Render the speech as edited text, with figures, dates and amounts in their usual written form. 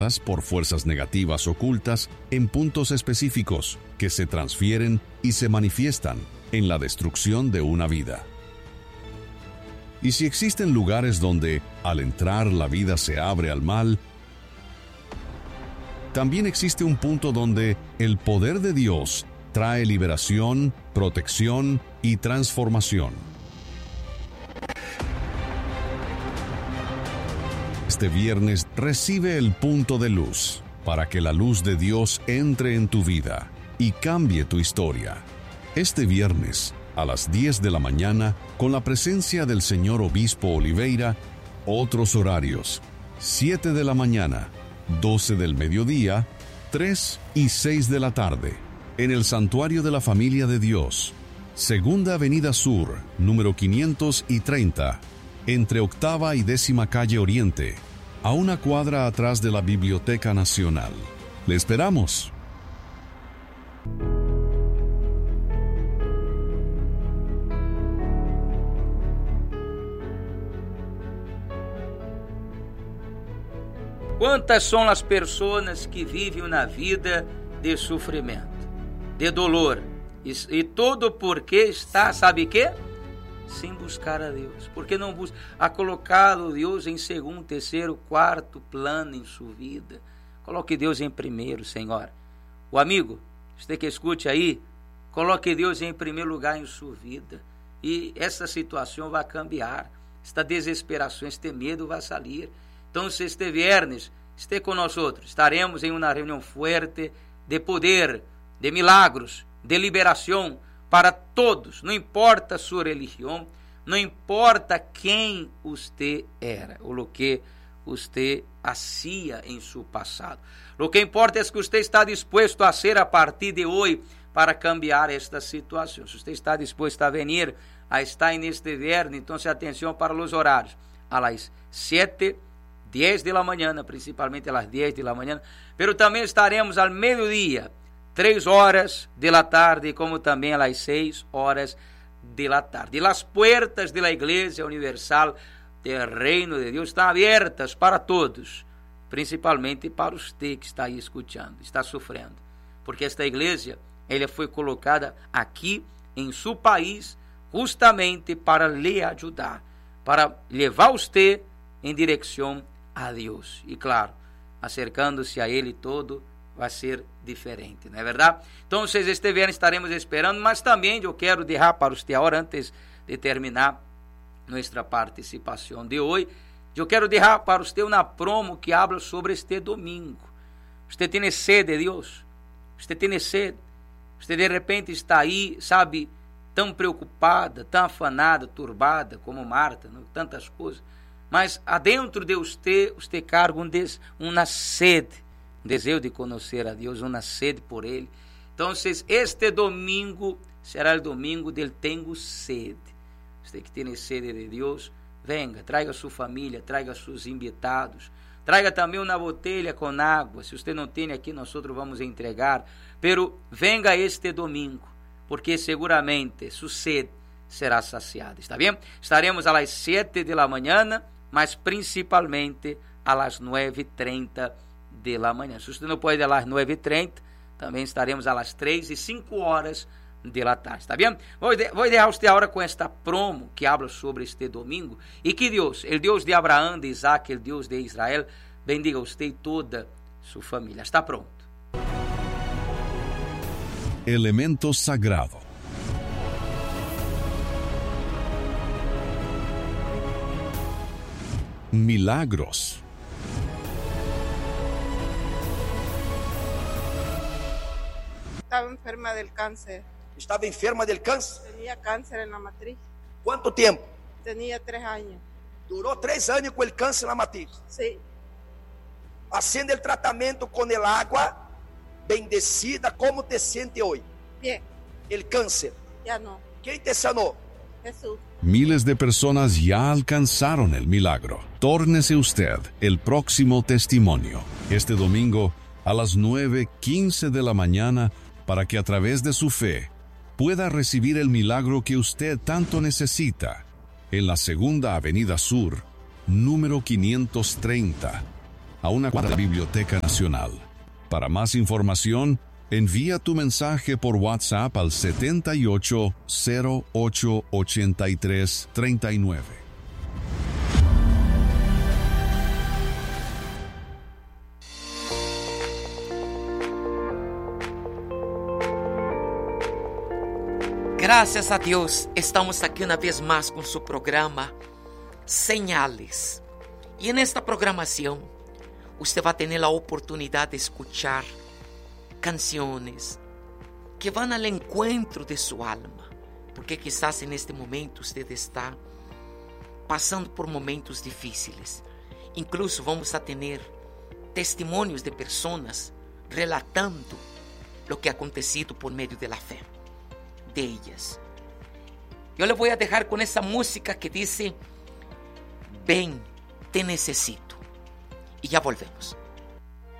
por fuerzas negativas ocultas en puntos específicos que se transfieren y se manifiestan en la destrucción de una vida. Y si existen lugares donde, al entrar, la vida se abre al mal, también existe un punto donde el poder de Dios trae liberación, protección y transformación. Este viernes recibe el punto de luz para que la luz de Dios entre en tu vida y cambie tu historia. Este viernes, a las 10 de la mañana, con la presencia del señor Obispo Oliveira, otros horarios: 7 de la mañana, 12 del mediodía, 3 y 6 de la tarde, en el Santuario de la Familia de Dios, Segunda Avenida Sur, número 530, entre Octava y 10ª Calle Oriente, a una cuadra atrás de la Biblioteca Nacional. ¡Le esperamos! Quantas são as pessoas que vivem uma vida de sofrimento, de dolor, e tudo porque está, sabe o quê? Sem buscar a Deus, porque não busca, ha colocado Deus em segundo, terceiro, quarto plano em sua vida. Coloque Deus em primeiro, Senhor. O amigo, você que escute aí, coloque Deus em primeiro lugar em sua vida, e essa situação vai cambiar, esta desesperação, este medo vai sair. Então, se este viernes, esteja com nós outros. Estaremos em uma reunião forte de poder, de milagros, de liberação para todos. Não importa sua religião, não importa quem você era, ou o que você hacía em seu passado. O que importa é que você está disposto a ser a partir de hoje para cambiar esta situação. Se você está disposto a vir, a estar neste viernes, então, atenção para os horários. A las 7, 10 de la mañana, principalmente a las 10 de la mañana, pero também estaremos ao meio-dia, 3 horas de la tarde, como também a las 6 horas de la tarde. E as puertas de la Igreja Universal del Reino de Deus estão abertas para todos, principalmente para você que está aí escutando, está sofrendo, porque esta igreja, ela foi colocada aqui em seu país justamente para lhe ajudar, para levar você em direção a Deus. E claro, acercando-se a Ele todo vai ser diferente, não é verdade? Então, vocês estiverem, estaremos esperando, mas também eu quero deixar para você agora, antes de terminar nossa participação de hoje, eu quero deixar para você uma promo que habla sobre este domingo. Você tem sede de Deus? Você tem sede? Você de repente está aí, sabe, tão preocupada, tão afanada, turbada, como Marta, não? Tantas coisas. Mas adentro de você carga uma sede, um desejo de conhecer a Deus, uma sede por Ele. Então, este domingo será o domingo del Tengo Sede. Você que tem sede de Deus, venga, traga sua família, traga seus invitados, traga também uma botella com água. Se você não tem aqui, nós vamos entregar. Pero venga este domingo, porque seguramente sua sede será saciada. Está bem? Estaremos a las 7 de la mañana, mas principalmente a las 9:30 de la manhã. Se você não pode ir a las 9:30, também estaremos a las 3 e 5 horas de la tarde. Está bem? Vou deixar você agora com esta promo que habla sobre este domingo, e que Deus, o Deus de Abraão, de Isaac, o Deus de Israel, bendiga você e toda sua família. Está pronto. Elemento sagrado. Milagros. Estaba enferma del cáncer. ¿Estaba enferma del cáncer? Tenía cáncer en la matriz. ¿Cuánto tiempo? Tenía 3 años. Duró 3 años con el cáncer en la matriz. Sí. Haciendo el tratamiento con el agua bendecida. ¿Cómo te sientes hoy? Bien. El cáncer. Ya no. ¿Quién te sanó? Jesús. Miles de personas ya alcanzaron el milagro. Tórnese usted el próximo testimonio este domingo a las 9:15 de la mañana para que a través de su fe pueda recibir el milagro que usted tanto necesita en la Segunda Avenida Sur, número 530, a una cuadra de la Biblioteca Nacional. Para más información, envía tu mensaje por WhatsApp al 78088339. Gracias a Dios, estamos aquí una vez más con su programa Señales. Y en esta programación, usted va a tener la oportunidad de escuchar canciones que van al encuentro de su alma. Porque quizás en este momento usted está pasando por momentos difíciles. Incluso vamos a tener testimonios de personas relatando lo que ha acontecido por medio de la fe de ellas. Yo le voy a dejar con esa música que dice: ven, te necesito. Y ya volvemos.